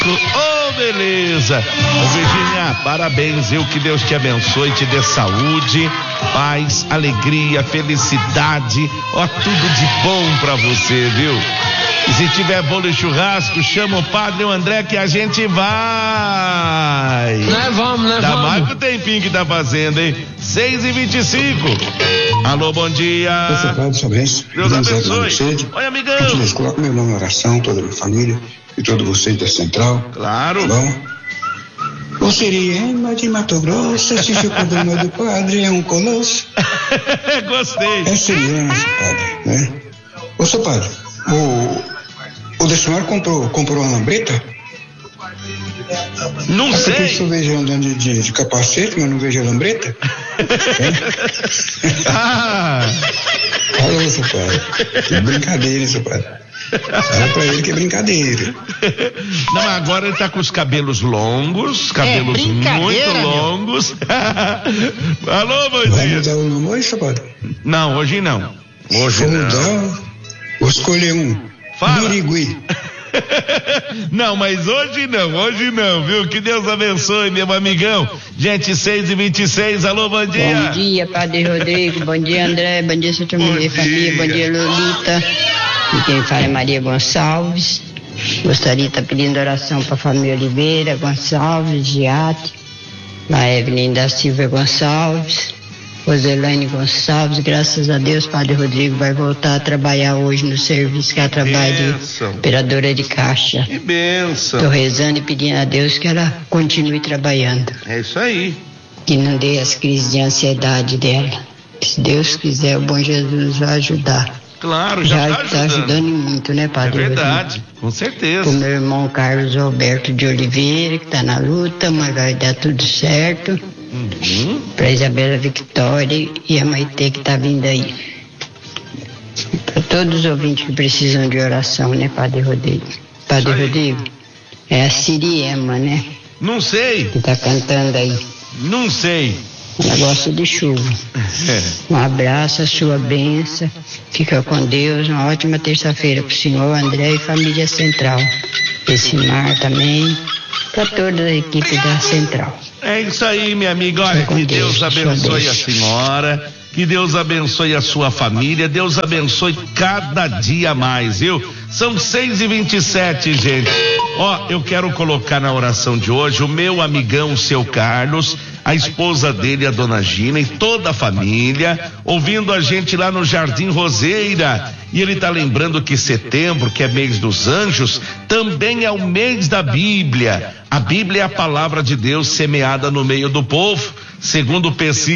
Oh, beleza. Virgínia, parabéns, viu? Que Deus te abençoe, te dê saúde, paz, alegria, felicidade, ó, tudo de bom pra você, viu? E se tiver bolo e churrasco, chama o padre André que a gente vai. Nós vamos. Dá mais que o tempinho que tá fazendo, hein? 6h25. Alô, bom dia. Deus abençoe. Oi, amigão. Deus, coloca meu nome na oração, toda a minha família e todos vocês da Central. Claro. Tá bom? O Siriema de Mato Grosso, se ficou do meu do padre, é um colosso. Gostei. É Siriema, seu padre, né? Ô, seu padre, o Decimar comprou uma lambreta? Não sei. Porque eu vejo andando de capacete, mas não vejo a lambreta. Alô, seu padre. Que brincadeira, seu padre. Fala pra ele que é brincadeira. Não, agora ele tá com os cabelos longos, muito longos. Alô, bom dia. Vai mudar o nome hoje, seu padre? Não, hoje não. Hoje vou não. Mudar, vou escolher um. Fala. Birigui. Não, mas hoje não, viu? Que Deus abençoe, meu amigão. Gente, 6h26, alô, bom dia. Bom dia, Padre Rodrigo, bom dia, André, bom dia, Sr. Família, bom dia, Lolita. E quem fala é Maria Gonçalves. Gostaria de estar pedindo oração para a família Oliveira Gonçalves, Giate, a Evelyn da Silva Gonçalves, Roselaine Gonçalves. Graças a Deus, Padre Rodrigo vai voltar a trabalhar hoje no serviço que ela trabalha de operadora de caixa. Que bênção. Estou rezando e pedindo a Deus que ela continue trabalhando. É isso aí. Que não dê as crises de ansiedade dela. Se Deus quiser, o bom Jesus vai ajudar. Claro, já está ajudando muito, né, Padre? É verdade, com certeza. O meu irmão Carlos Alberto de Oliveira, que está na luta, mas vai dar tudo certo. Para Isabela Victória e a Maitê que está vindo aí. Para todos os ouvintes que precisam de oração, né, Padre Rodrigo? Padre Rodrigo, é a Siriema, né? Não sei. Que está cantando aí. Não sei. Ela gosta de chuva. Um abraço, a sua bênção. Fica com Deus. Uma ótima terça-feira para o senhor, André e família Central. Esse mar também. Para toda a equipe da Central. É isso aí, minha amiga. Olha, que Deus abençoe a senhora. Que Deus abençoe a sua família. Deus abençoe cada dia mais, viu? São 6h27, gente. Ó, eu quero colocar na oração de hoje o meu amigão, o seu Carlos, a esposa dele, a dona Gina, e toda a família, ouvindo a gente lá no Jardim Roseira. E ele tá lembrando que setembro, que é mês dos anjos, também é o mês da Bíblia. A Bíblia é a palavra de Deus semeada no meio do povo, segundo o